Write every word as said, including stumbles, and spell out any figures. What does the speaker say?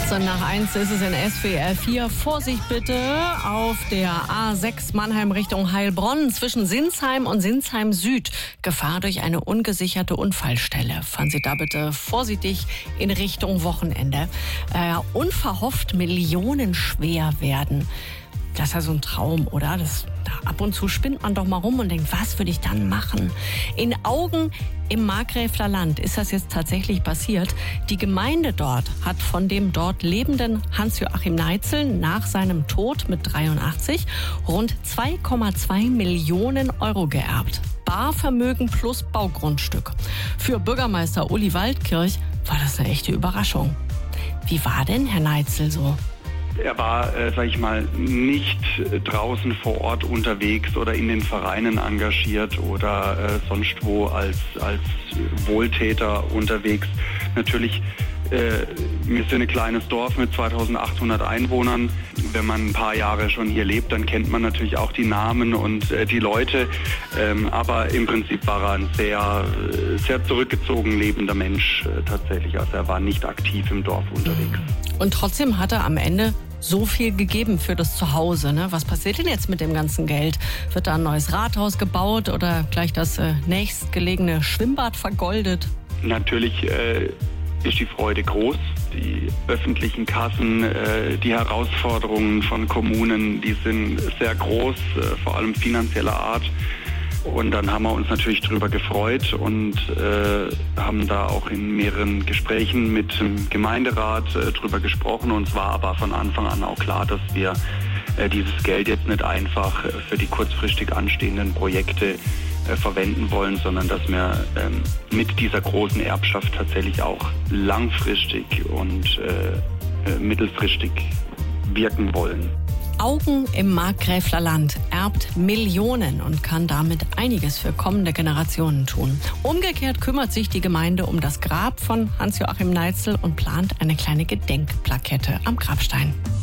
achtzehn nach eins ist es in S W R vier. Vorsicht bitte auf der A sechs Mannheim Richtung Heilbronn zwischen Sinsheim und Sinsheim Süd. Gefahr durch eine ungesicherte Unfallstelle. Fahren Sie da bitte vorsichtig in Richtung Wochenende. Äh, unverhofft millionenschwer werden. Das ist ja so ein Traum, oder? Das, da ab und zu spinnt man doch mal rum und denkt, was würde ich dann machen? In Augen im Markgräfler Land ist das jetzt tatsächlich passiert. Die Gemeinde dort hat von dem dort lebenden Hans-Joachim Neitzel nach seinem Tod mit dreiundachtzig rund zwei Komma zwei Millionen Euro geerbt. Barvermögen plus Baugrundstück. Für Bürgermeister Uli Waldkirch war das eine echte Überraschung. Wie war denn Herr Neitzel so? Er war, äh, sag ich mal, nicht draußen vor Ort unterwegs oder in den Vereinen engagiert oder äh, sonst wo als, als Wohltäter unterwegs. Natürlich, äh, wir sind ein kleines Dorf mit zweitausendachthundert Einwohnern. Wenn man ein paar Jahre schon hier lebt, dann kennt man natürlich auch die Namen und äh, die Leute. Ähm, aber im Prinzip war er ein sehr, sehr zurückgezogen lebender Mensch äh, tatsächlich. Also er war nicht aktiv im Dorf unterwegs. Und trotzdem hat er am Ende so viel gegeben für das Zuhause. Ne? Was passiert denn jetzt mit dem ganzen Geld? Wird da ein neues Rathaus gebaut oder gleich das äh, nächstgelegene Schwimmbad vergoldet? Natürlich äh, ist die Freude groß. Die öffentlichen Kassen, äh, die Herausforderungen von Kommunen, die sind sehr groß, äh, vor allem finanzieller Art. Und dann haben wir uns natürlich darüber gefreut und äh, haben da auch in mehreren Gesprächen mit dem Gemeinderat äh, drüber gesprochen. Und es war aber von Anfang an auch klar, dass wir äh, dieses Geld jetzt nicht einfach äh, für die kurzfristig anstehenden Projekte äh, verwenden wollen, sondern dass wir ähm, mit dieser großen Erbschaft tatsächlich auch langfristig und äh, äh, mittelfristig wirken wollen. Augen im Markgräfler Land erbt Millionen und kann damit einiges für kommende Generationen tun. Umgekehrt kümmert sich die Gemeinde um das Grab von Hans-Joachim Neitzel und plant eine kleine Gedenkplakette am Grabstein.